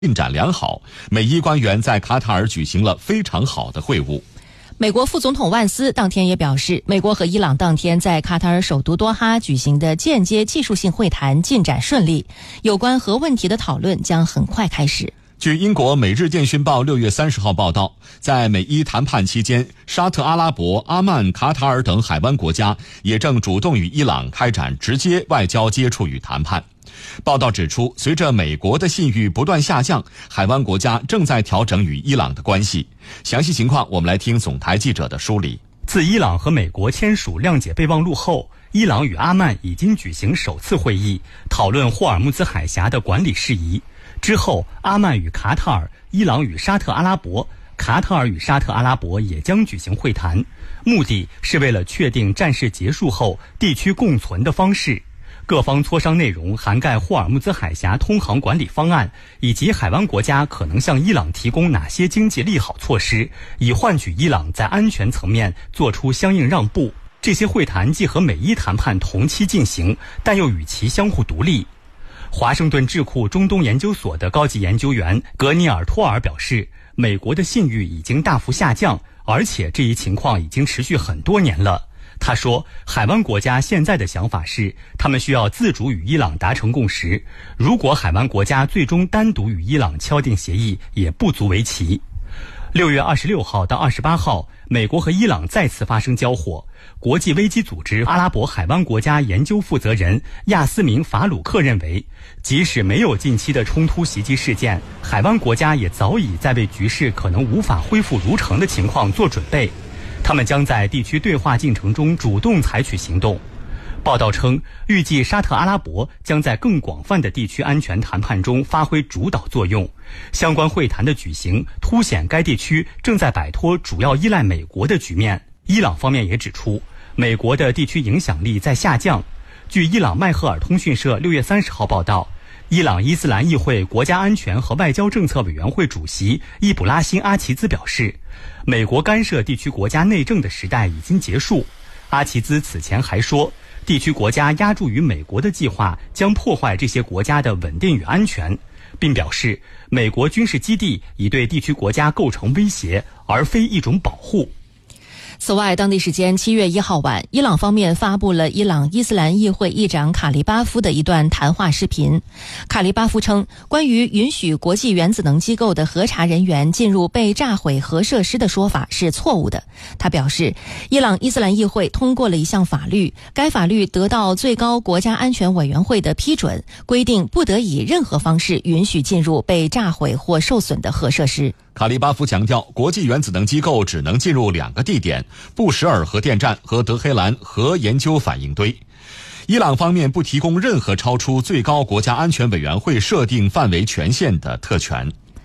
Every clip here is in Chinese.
进展良好，美伊官员在卡塔尔举行了非常好的会晤。 美国副总统万斯当天也表示，美国和伊朗当天在卡塔尔首都多哈举行的间接技术性会谈进展顺利，有关核问题的讨论将很快开始。 据英国《每日电讯报》6月30号报道，在美伊谈判期间，沙特阿拉伯、阿曼、卡塔尔等海湾国家也正主动与伊朗开展直接外交接触与谈判。报道指出，随着美国的信誉不断下降，海湾国家正在调整与伊朗的关系。详细情况，我们来听总台记者的梳理。 自伊朗和美国签署谅解备忘录后，伊朗与阿曼已经举行首次会议，讨论霍尔木兹海峡的管理事宜。之后，阿曼与卡塔尔、伊朗与沙特阿拉伯、卡塔尔与沙特阿拉伯也将举行会谈，目的是为了确定战事结束后地区共存的方式。各方磋商内容涵盖霍尔木兹海峡通航管理方案，以及海湾国家可能向伊朗提供哪些经济利好措施，以换取伊朗在安全层面做出相应让步。这些会谈既和美伊谈判同期进行，但又与其相互独立。华盛顿智库中东研究所的高级研究员格尼尔托尔表示，美国的信誉已经大幅下降，而且这一情况已经持续很多年了。他说，海湾国家现在的想法是，他们需要自主与伊朗达成共识，如果海湾国家最终单独与伊朗敲定协议，也不足为奇。6月26号到28号，美国和伊朗再次发生交火。国际危机组织阿拉伯海湾国家研究负责人亚斯明·法鲁克认为，即使没有近期的冲突袭击事件，海湾国家也早已在为局势可能无法恢复如常的情况做准备。他们将在地区对话进程中主动采取行动。报道称，预计沙特阿拉伯将在更广泛的地区安全谈判中发挥主导作用。相关会谈的举行凸显该地区正在摆脱主要依赖美国的局面。伊朗方面也指出，美国的地区影响力在下降。据伊朗麦赫尔通讯社6月30号报道，伊朗伊斯兰议会国家安全和外交政策委员会主席伊卜拉欣·阿齐兹表示，美国干涉地区国家内政的时代已经结束。阿齐兹此前还说，地区国家押注于美国的计划将破坏这些国家的稳定与安全，并表示美国军事基地已对地区国家构成威胁，而非一种保护。 此外，当地时间7月1号晚，伊朗方面发布了伊朗伊斯兰议会议长卡利巴夫的一段谈话视频。卡利巴夫称，关于允许国际原子能机构的核查人员进入被炸毁核设施的说法是错误的。他表示，伊朗伊斯兰议会通过了一项法律，该法律得到最高国家安全委员会的批准，规定不得以任何方式允许进入被炸毁或受损的核设施。 卡利巴夫强调，国际原子能机构只能进入2个地点，布什尔核电站和德黑兰核研究反应堆。伊朗方面不提供任何超出最高国家安全委员会设定范围权限的特权。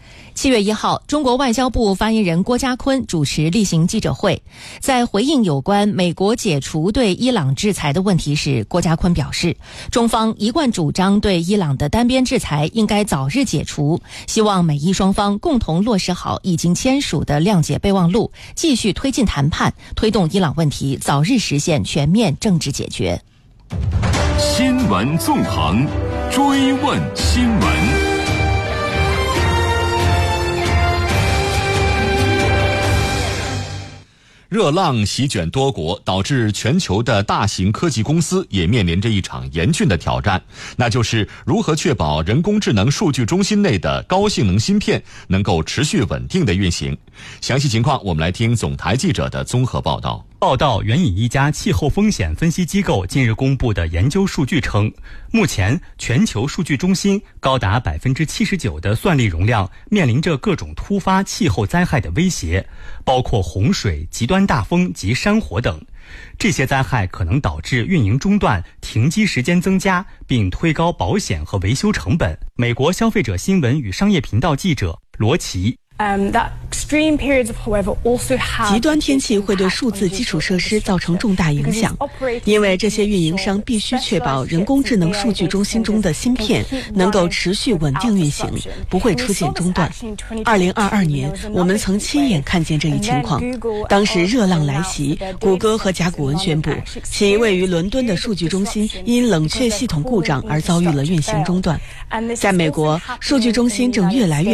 7月1号，中国外交部发言人郭家坤主持例行记者会，在回应有关美国解除对伊朗制裁的问题时，郭家坤表示，中方一贯主张对伊朗的单边制裁应该早日解除，希望美伊双方共同落实好已经签署的谅解备忘录，继续推进谈判，推动伊朗问题早日实现全面政治解决。 新闻纵横，追问新闻。 热浪席卷多国，导致全球的大型科技公司也面临着一场严峻的挑战，那就是如何确保人工智能数据中心内的高性能芯片能够持续稳定的运行。详细情况，我们来听总台记者的综合报道。 报道援引一家气候风险分析机构近日公布的研究数据称，目前全球数据中心高达 79% 的算力容量面临着各种突发气候灾害的威胁，包括洪水、极端大风及山火等。这些灾害可能导致运营中断、停机时间增加，并推高保险和维修成本。美国消费者新闻与商业频道记者罗奇极端天气会对数字基础设施造成重大影响，因为这些运营商必须确保人工智能数据中心中的芯片能够持续稳定运行，不会出现中断。2022年，我们曾亲眼看见这一情况。当时热浪来袭，谷歌和甲骨文宣布，其位于伦敦的数据中心因冷却系统故障而遭遇了运行中断。在美国，数据中心正越来越